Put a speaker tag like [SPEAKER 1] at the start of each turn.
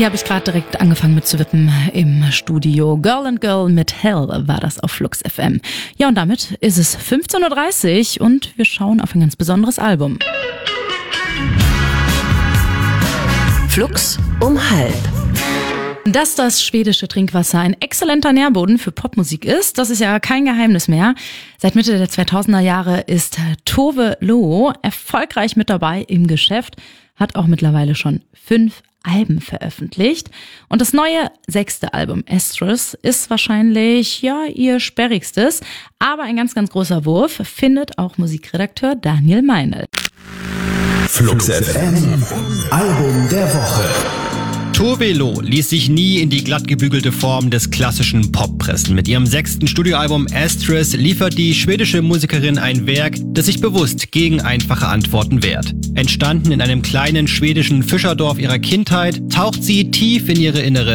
[SPEAKER 1] Hier habe ich gerade direkt angefangen mit zu wippen im Studio. Girl and Girl mit Hell war das auf Flux FM. Ja, und damit ist es 15.30 Uhr und wir schauen auf ein ganz besonderes Album.
[SPEAKER 2] Flux um halb.
[SPEAKER 1] Dass das schwedische Trinkwasser ein exzellenter Nährboden für Popmusik ist, das ist ja kein Geheimnis mehr. Seit Mitte der 2000er Jahre ist Tove Lo erfolgreich mit dabei im Geschäft, hat auch mittlerweile schon 5 Alben veröffentlicht. Und das neue 6. Album, Estrus, ist wahrscheinlich ihr sperrigstes, aber ein ganz, ganz großer Wurf, findet auch Musikredakteur Daniel Meinl.
[SPEAKER 3] Flux FM, Album der Woche.
[SPEAKER 4] Tove Lo ließ sich nie in die glatt gebügelte Form des klassischen Pop pressen. Mit ihrem 6. Studioalbum Asterisk liefert die schwedische Musikerin ein Werk, das sich bewusst gegen einfache Antworten wehrt. Entstanden in einem kleinen schwedischen Fischerdorf ihrer Kindheit, taucht sie tief in ihre innere